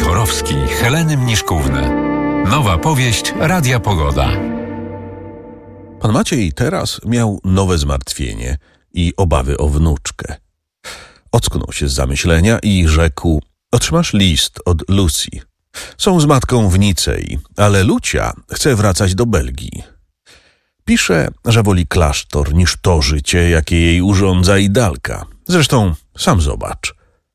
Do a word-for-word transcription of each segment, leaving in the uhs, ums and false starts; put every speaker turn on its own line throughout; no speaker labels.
Dworowski, Heleny Mniszkówny. Nowa powieść Radia Pogoda.
Pan Maciej teraz miał nowe zmartwienie i obawy o wnuczkę. Ocknął się z zamyślenia i rzekł: otrzymasz list od Lucy. Są z matką w Nicei, ale Lucia chce wracać do Belgii. Pisze, że woli klasztor niż to życie, jakie jej urządza Idalka. Zresztą sam zobacz.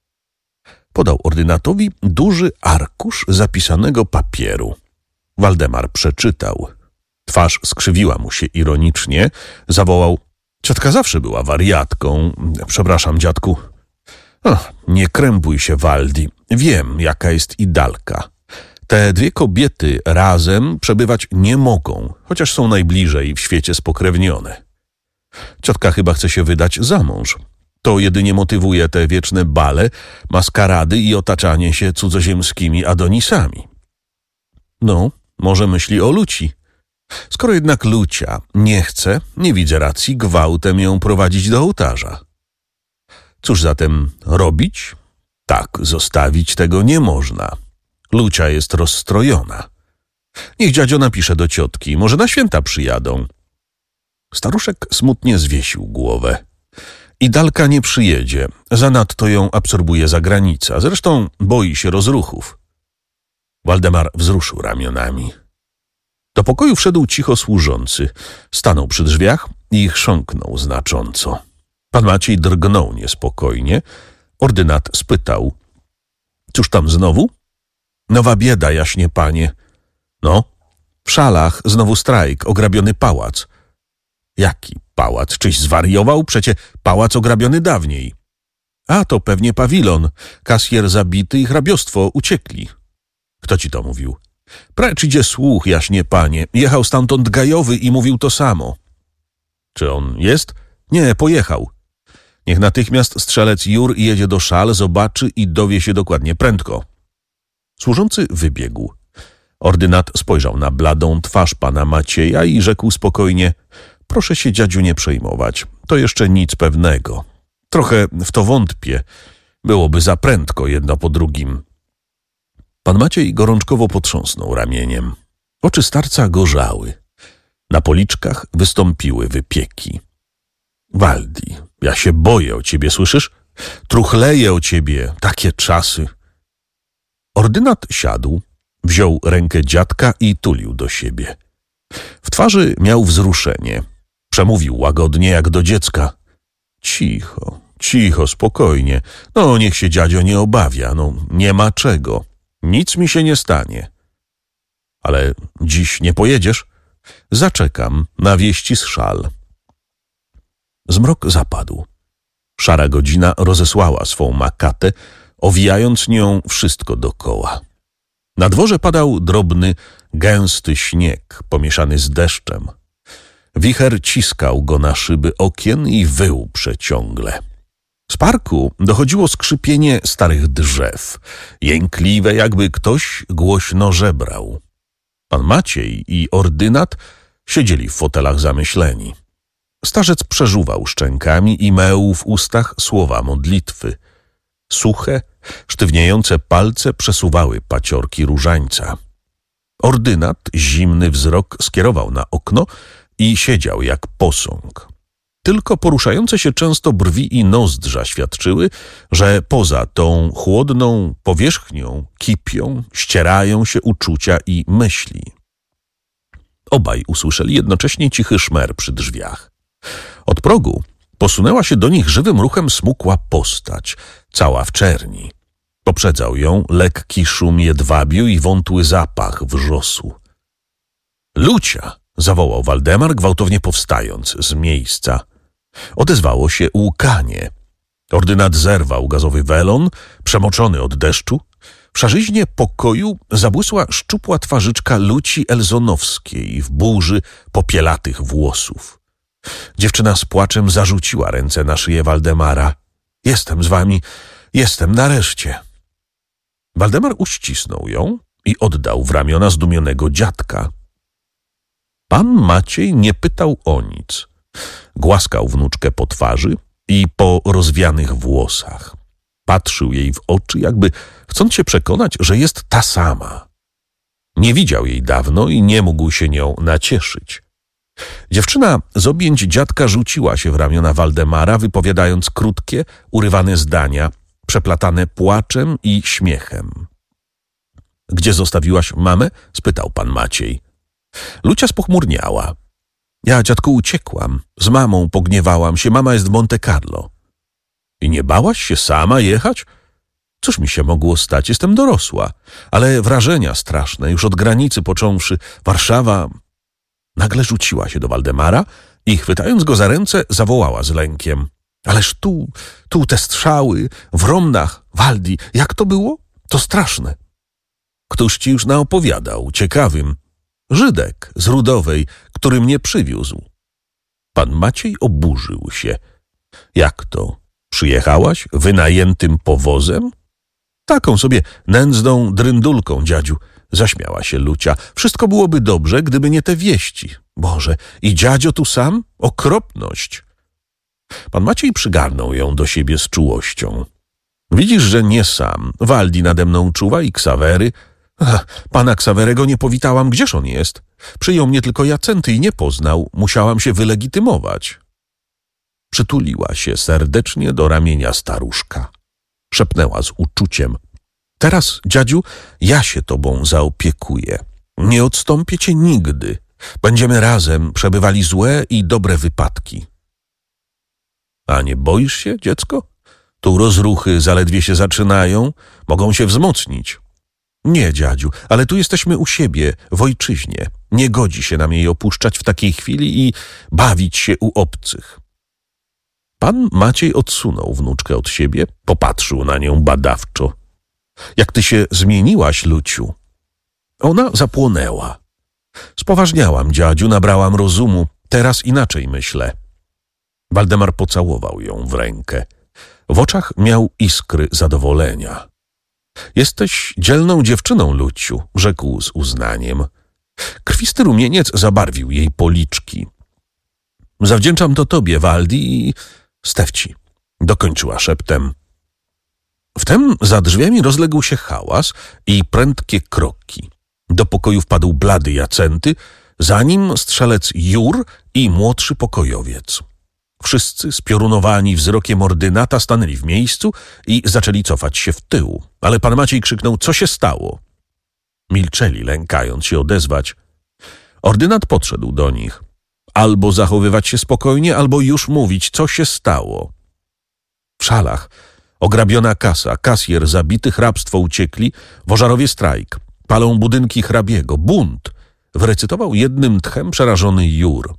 Podał ordynatowi duży arkusz zapisanego papieru. Waldemar przeczytał. Twarz skrzywiła mu się ironicznie. Zawołał: ciotka zawsze była wariatką. Przepraszam, dziadku. Ach, nie krępuj się, Waldi. Wiem, jaka jest Idalka. Te dwie kobiety razem przebywać nie mogą, chociaż są najbliżej w świecie spokrewnione. Ciotka chyba chce się wydać za mąż. To jedynie motywuje te wieczne bale, maskarady i otaczanie się cudzoziemskimi Adonisami. No, może myśli o Luci. Skoro jednak Lucia nie chce, nie widzę racji gwałtem ją prowadzić do ołtarza. Cóż zatem robić? Tak, zostawić tego nie można. Lucia jest rozstrojona. Niech dziadzio napisze do ciotki, może na święta przyjadą. Staruszek smutnie zwiesił głowę. Idalka nie przyjedzie, zanadto ją absorbuje zagranica, zresztą boi się rozruchów. Waldemar wzruszył ramionami. Do pokoju wszedł cicho służący, stanął przy drzwiach i chrząknął znacząco. Pan Maciej drgnął niespokojnie. Ordynat spytał: cóż tam znowu? Nowa bieda, jaśnie panie. No, w Szalach znowu strajk, ograbiony pałac. Jaki pałac? Czyś zwariował? Przecie pałac ograbiony dawniej. A, to pewnie pawilon. Kasjer zabity i hrabiostwo uciekli. Kto ci to mówił? Precz idzie słuch, jaśnie panie. Jechał stamtąd Gajowy i mówił to samo. Czy on jest? Nie, pojechał. Niech natychmiast strzelec Jur jedzie do Szal, zobaczy i dowie się dokładnie, prędko. Służący wybiegł. Ordynat spojrzał na bladą twarz pana Macieja i rzekł spokojnie: proszę się, dziadziu, nie przejmować. To jeszcze nic pewnego. Trochę w to wątpię. Byłoby za prędko jedno po drugim. Pan Maciej gorączkowo potrząsnął ramieniem. Oczy starca gorzały. Na policzkach wystąpiły wypieki. Waldi, ja się boję o ciebie, słyszysz? Truchleję o ciebie, takie czasy. Ordynat siadł, wziął rękę dziadka i tulił do siebie. W twarzy miał wzruszenie. Przemówił łagodnie jak do dziecka. Cicho, cicho, spokojnie. No, niech się dziadzio nie obawia, no nie ma czego. Nic mi się nie stanie. Ale dziś nie pojedziesz? Zaczekam na wieści z Szal. Zmrok zapadł. Szara godzina rozesłała swą makatę, owijając nią wszystko dokoła. Na dworze padał drobny, gęsty śnieg, pomieszany z deszczem. Wicher ciskał go na szyby okien i wył przeciągle. Z parku dochodziło skrzypienie starych drzew, jękliwe, jakby ktoś głośno żebrał. Pan Maciej i ordynat siedzieli w fotelach zamyśleni. Starzec przeżuwał szczękami i meł w ustach słowa modlitwy. Suche, sztywniejące palce przesuwały paciorki różańca. Ordynat zimny wzrok skierował na okno i siedział jak posąg. Tylko poruszające się często brwi i nozdrza świadczyły, że poza tą chłodną powierzchnią kipią, ścierają się uczucia i myśli. Obaj usłyszeli jednocześnie cichy szmer przy drzwiach. Od progu posunęła się do nich żywym ruchem smukła postać, cała w czerni. Poprzedzał ją lekki szum jedwabiu i wątły zapach wrzosu. Lucia! Zawołał Waldemar, gwałtownie powstając z miejsca. Odezwało się łkanie. Ordynat zerwał gazowy welon, przemoczony od deszczu. W szarzyźnie pokoju zabłysła szczupła twarzyczka Luci Elzonowskiej w burzy popielatych włosów. Dziewczyna z płaczem zarzuciła ręce na szyję Waldemara. Jestem z wami, jestem nareszcie. Waldemar uścisnął ją i oddał w ramiona zdumionego dziadka. Pan Maciej nie pytał o nic. Głaskał wnuczkę po twarzy i po rozwianych włosach. Patrzył jej w oczy, jakby chcąc się przekonać, że jest ta sama. Nie widział jej dawno i nie mógł się nią nacieszyć. Dziewczyna z objęć dziadka rzuciła się w ramiona Waldemara, wypowiadając krótkie, urywane zdania, przeplatane płaczem i śmiechem. — Gdzie zostawiłaś mamę? — spytał pan Maciej. Lucia spochmurniała. — Ja, dziadku, uciekłam. Z mamą pogniewałam się. Mama jest w Monte Carlo. — I nie bałaś się sama jechać? Cóż mi się mogło stać? Jestem dorosła. Ale wrażenia straszne, już od granicy począwszy. Warszawa... Nagle rzuciła się do Waldemara i, chwytając go za ręce, zawołała z lękiem. — Ależ tu, tu te strzały, w Romnach, Waldi, jak to było? To straszne. Któż ci już naopowiadał, ciekawym? Żydek z Rudowej, który mnie przywiózł. Pan Maciej oburzył się. Jak to? Przyjechałaś wynajętym powozem? Taką sobie nędzną dryndulką, dziadziu. Zaśmiała się Lucia. Wszystko byłoby dobrze, gdyby nie te wieści. Boże, i dziadzio tu sam? Okropność. Pan Maciej przygarnął ją do siebie z czułością. Widzisz, że nie sam. Waldi nade mną czuwa i Ksawery. Ach, pana Ksawerego nie powitałam. Gdzież on jest? Przyjął mnie tylko Jacenty i nie poznał. Musiałam się wylegitymować. Przytuliła się serdecznie do ramienia staruszka. Szepnęła z uczuciem. Teraz, dziadziu, ja się tobą zaopiekuję. Nie odstąpię cię nigdy. Będziemy razem przebywali złe i dobre wypadki. A nie boisz się, dziecko? Tu rozruchy zaledwie się zaczynają, mogą się wzmocnić. Nie, dziadziu, ale tu jesteśmy u siebie, w ojczyźnie. Nie godzi się nam jej opuszczać w takiej chwili i bawić się u obcych. Pan Maciej odsunął wnuczkę od siebie, popatrzył na nią badawczo. Jak ty się zmieniłaś, Luciu? Ona zapłonęła. Spoważniałam, dziadziu, nabrałam rozumu. Teraz inaczej myślę. Waldemar pocałował ją w rękę. W oczach miał iskry zadowolenia. Jesteś dzielną dziewczyną, Luciu, rzekł z uznaniem. Krwisty rumieniec zabarwił jej policzki. Zawdzięczam to tobie, Waldi i Stefci, dokończyła szeptem. Wtem za drzwiami rozległ się hałas i prędkie kroki. Do pokoju wpadł blady Jacenty, za nim strzelec Jur i młodszy pokojowiec. Wszyscy, spiorunowani wzrokiem ordynata, stanęli w miejscu i zaczęli cofać się w tył. Ale pan Maciej krzyknął, co się stało? Milczeli, lękając się odezwać. Ordynat podszedł do nich. Albo zachowywać się spokojnie, albo już mówić, co się stało. W szalach ograbiona kasa, kasjer zabity, hrabstwo uciekli, wożarowie strajk, palą budynki hrabiego, bunt, wyrecytował jednym tchem przerażony Jur.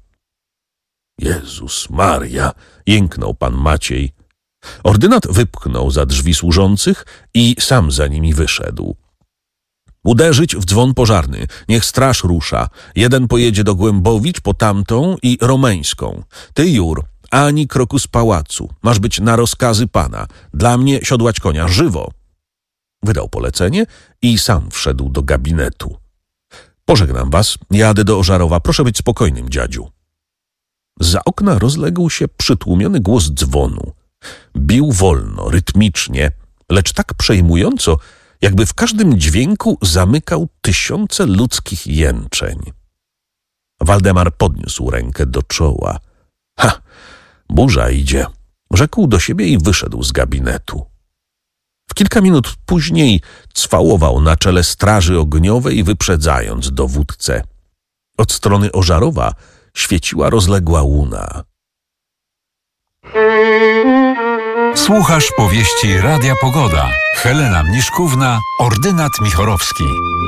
Jezus Maria, jęknął pan Maciej. Ordynat wypchnął za drzwi służących i sam za nimi wyszedł. Uderzyć w dzwon pożarny, niech straż rusza. Jeden pojedzie do Głębowicz po tamtą i Romeńską. Ty, Jur, ani kroku z pałacu. Masz być na rozkazy pana. Dla mnie siodłać konia, żywo. Wydał polecenie i sam wszedł do gabinetu. Pożegnam was, jadę do Ożarowa. Proszę być spokojnym, dziadziu. Za okna rozległ się przytłumiony głos dzwonu. Bił wolno, rytmicznie, lecz tak przejmująco, jakby w każdym dźwięku zamykał tysiące ludzkich jęczeń. Waldemar podniósł rękę do czoła. Ha, burza idzie, rzekł do siebie i wyszedł z gabinetu. W kilka minut później cwałował na czele straży ogniowej, wyprzedzając dowódcę. Od strony Ożarowa świeciła rozległa łuna.
Słuchasz powieści Radia Pogoda. Helena Mniszkówna, ordynat Michorowski.